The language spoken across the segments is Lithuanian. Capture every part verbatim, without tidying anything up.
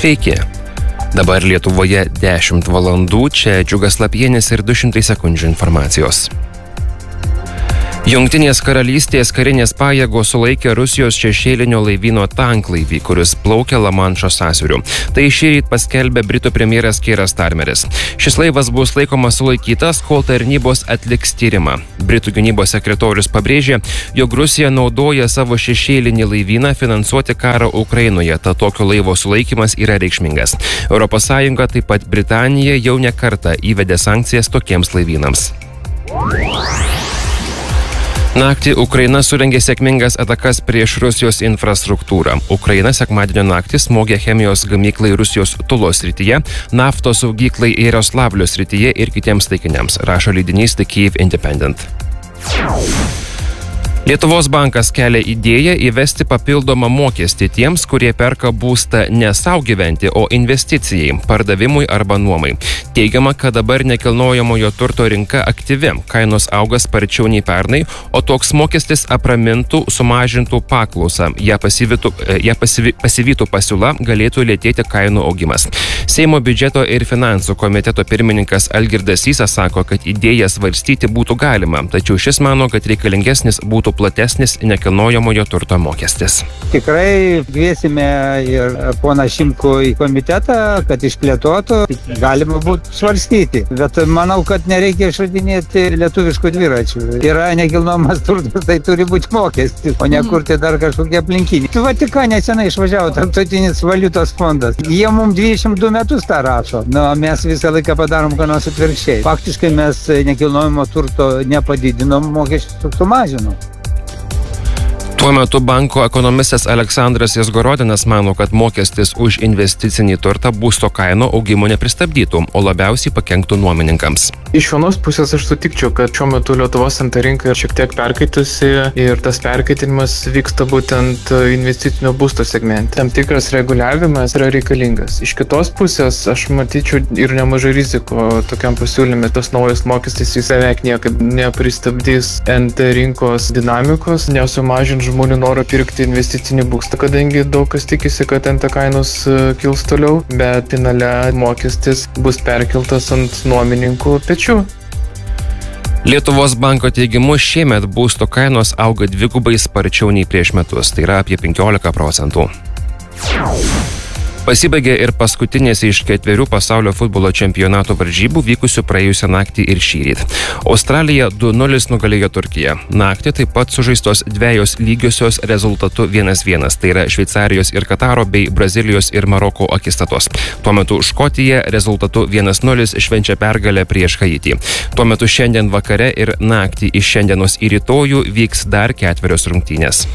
Sveiki. Dabar Lietuvoje dešimt valandų, čia Džiugas Lapienis ir du šimtai sekundžių informacijos. Jungtinės karalystės karinės pajėgos sulaikė Rusijos šešėlinio laivyno tanklaivį, kuris plaukia Lamanšo sąsiauriu. Tai šįryt paskelbė Britų premjeras Keiras Starmeris. Šis laivas bus laikomas sulaikytas, kol tarnybos atliks tyrimą. Britų gynybos sekretorius pabrėžė, jog Rusija naudoja savo šešėlinį laivyną finansuoti karą Ukrainoje, tad tokio laivo sulaikymas yra reikšmingas. Europos Sąjunga, taip pat Britanija, jau ne kartą įvedė sankcijas tokiems laivynams. Naktį Ukraina surengė sėkmingas atakas prieš Rusijos infrastruktūrą. Ukraina sekmadienio naktį smogė chemijos gamyklai Rusijos Tulos srityje, naftos saugyklai Jaroslavlio srityje ir kitiems taikiniams, rašo leidinys The Kyiv Independent. Lietuvos bankas kelia idėją įvesti papildomą mokestį tiems, kurie perka būstą ne sau gyventi, o investicijai, pardavimui arba nuomai. Teigiama, kad dabar nekilnojamojo turto rinka aktyvi, kainos auga sparčiau nei pernai, o toks mokestis apramintų, sumažintų paklausą, ją pasivytų, ją pasivi, pasivytų pasiūla, galėtų lėtėti kainų augimas. Seimo biudžeto ir finansų komiteto pirmininkas Algirdas Sysas sako, kad idėją svarstyti būtų galima, tačiau šis mano, kad reikalingesnis būtų platesnis nekilnojamojo turto mokestis. Tikrai kviesime ir poną Šimkų į komitetą, kad išplėtotų, galima būtų svarstyti. Bet manau, kad nereikia išradinėti lietuviškų dviračių. Yra nekilnojamas turtas, tai turi būti mokestis, o ne kurti dar kažkokie aplinkiniai. Vatikane senai išvažiavo Tarptautinis valiutos fondas. Jie mums dvidešimt du metus tą rašo. Na, mes visą laiką padarom ką nors atvirkščiai. Faktiškai mes nekilnojamo turto nepadidinom, mokesčius sumažinom. Tuo metu banko ekonomistas Aleksandras Jazgorodinas mano, kad mokestis už investicinį turtą būsto kainų augimo nepristabdytų, o labiausiai pakenktų nuomininkams. Iš vienos pusės aš sutikčiau, kad šiuo metu Lietuvos ant rinka šiek tiek perkaitusi ir tas perkaitinimas vyksta būtent investicinio būsto segmente. Tam tikras reguliavimas yra reikalingas. Iš kitos pusės aš matyčiau ir nemažai riziko tokiam pasiūlyme. Tas naujas mokestis jis beveik niekaip nepristabdys ant rinkos dinamikos, nesumažins žmonių norą pirkti investicinį būstą, kadangi daug kas tikisi, kad ant kainos kils toliau, bet finale mokestis bus perkeltas ant nuomininkų pečių. Lietuvos banko teigimu šiemet būsto kainos auga dvigubai sparčiau nei prieš metus, tai yra apie penkiolika procentų. Pasibaigė ir paskutinės iš ketverių pasaulio futbolo čempionato varžybų vykusių praėjusią naktį ir šįryt. Australija du nulis nugalėjo Turkiją. Naktį taip pat sužaistos dvejos lygiosios rezultatu vienas vienas, tai yra Šveicarijos ir Kataro bei Brazilijos ir Maroko akistatos. Tuo metu Škotija rezultatu vienas nulis švenčia pergalę prieš Haitį. Tuo metu šiandien vakare ir naktį iš šiandienos į rytojų vyks dar ketverios rungtynės.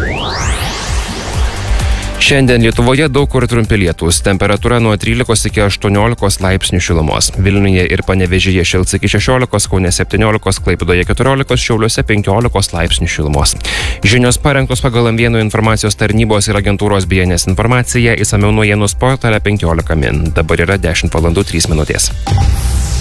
Šiandien Lietuvoje daug kur trumpi lietūs, temperatūra nuo trylikos iki aštuoniolikos laipsnių šilumos. Vilniuje ir Panevėžyje šils iki šešiolikos, Kaune septyniolikos, Klaipėdoje keturiolikos, Šiauliuose penkiolikos laipsnių šilumos. Žinios parengtos pagal M vienas informacijos tarnybos ir agentūros B N S informaciją, išsamiau naujienų portale penkiolika min. Dabar yra dešimt valandų trys minutės.